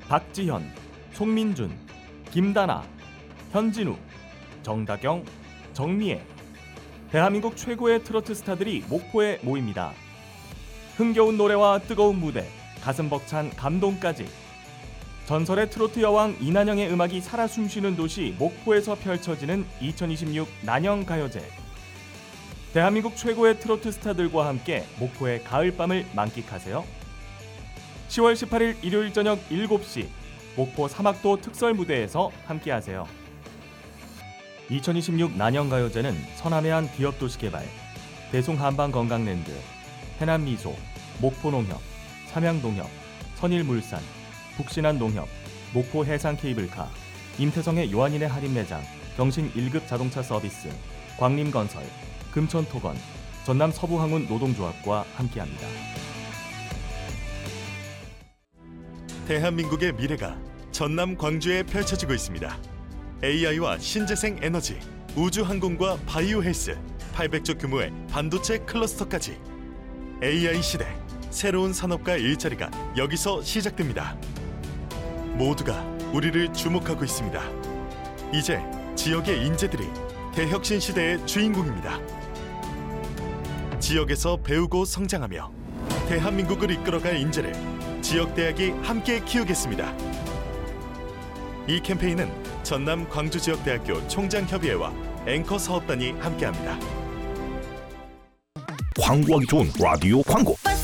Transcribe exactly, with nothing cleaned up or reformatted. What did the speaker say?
박지현, 송민준, 김다나, 현진우, 정다경, 정미애. 대한민국 최고의 트로트 스타들이 목포에 모입니다. 흥겨운 노래와 뜨거운 무대, 가슴 벅찬 감동까지. 전설의 트로트 여왕 이난영의 음악이 살아 숨쉬는 도시 목포에서 펼쳐지는 이천이십육 난영가요제. 대한민국 최고의 트로트 스타들과 함께 목포의 가을밤을 만끽하세요. 시월 십팔일 일요일 저녁 일곱 시 목포 사막도 특설 무대에서 함께하세요. 이천이십육 난영가요제는 서남해안 기업도시개발, 대송한방건강랜드, 해남미소, 목포농협, 삼양농협, 선일물산, 북신한농협, 목포해상케이블카, 임태성의 요한인의 할인매장, 경신 일 급 자동차 서비스, 광림건설, 금천토건, 전남 서부항운 노동조합과 함께합니다. 대한민국의 미래가 전남 광주에 펼쳐지고 있습니다. 에이아이와 신재생 에너지, 우주항공과 바이오 헬스, 팔백 조 규모의 반도체 클러스터까지. 에이아이 시대, 새로운 산업과 일자리가 여기서 시작됩니다. 모두가 우리를 주목하고 있습니다. 이제 지역의 인재들이 대혁신 시대의 주인공입니다. 지역에서 배우고 성장하며 대한민국을 이끌어갈 인재를 지역대학이 함께 키우겠습니다. 이 캠페인은 전남 광주지역대학교 총장협의회와 앵커 사업단이 함께합니다. 광고하기 좋은 라디오 광고.